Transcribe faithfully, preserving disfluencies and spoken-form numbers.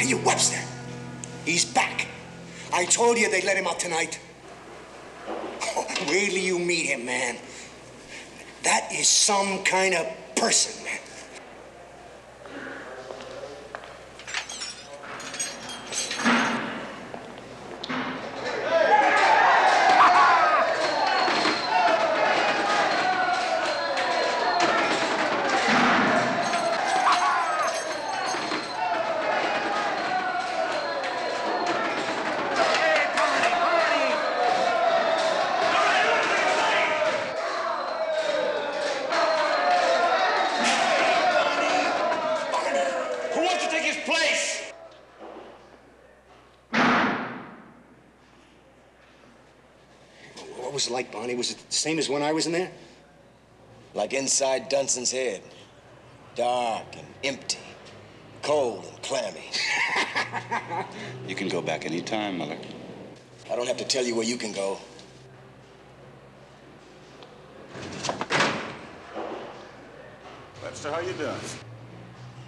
you, Webster. He's back. I told you they'd let him out tonight. Oh, wait till you meet him, man. That is some kind of person, man. What was it like, Barney? Was it the same as when I was in there? Like inside Dunson's head. Dark and empty. Cold and clammy. You can go back any time, Miller. I don't have to tell you where you can go. Webster, how you doing?